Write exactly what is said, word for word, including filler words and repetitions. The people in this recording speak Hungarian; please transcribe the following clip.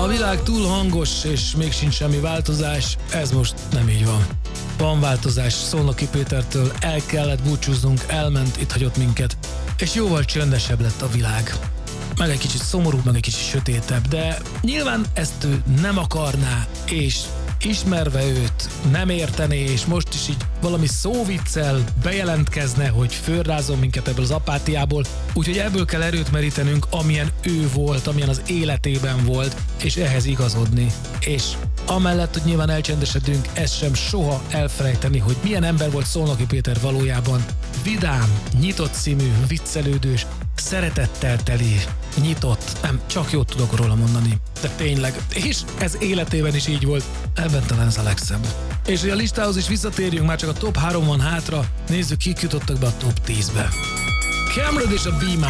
A világ túl hangos, és még sincs semmi változás, ez most nem így van. Van változás, Szolnoki Pétertől el kellett búcsúznunk, elment, itt hagyott minket, és jóval csöndesebb lett a világ. Meg egy kicsit szomorúbb, meg egy kicsit sötétebb, de nyilván ezt ő nem akarná, és ismerve őt nem értené, és most is így valami szóviccel bejelentkezne, hogy fölrázom minket ebből az apátiából, úgyhogy ebből kell erőt merítenünk, amilyen ő volt, amilyen az életében volt, és ehhez igazodni. És amellett, hogy nyilván elcsendesedünk, ezt sem soha elfelejteni, hogy milyen ember volt Szolnoki Péter valójában. Vidám, nyitott színű, viccelődős, szeretettel teli, nyitott, nem, csak jót tudok róla mondani, de tényleg, és ez életében is így volt, ebben talán ez a legszebb. És hogy a listához is visszatérjünk, már csak a top három van hátra, nézzük, kik jutottak be a top tízbe. Cameron és a Be Mine.